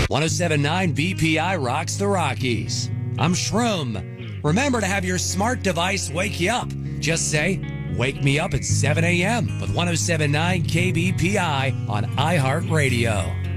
1079 BPI rocks the Rockies. I'm Shroom. Remember to have your smart device wake you up. Just say, wake me up at 7 a.m. with 1079 KBPI on iHeartRadio.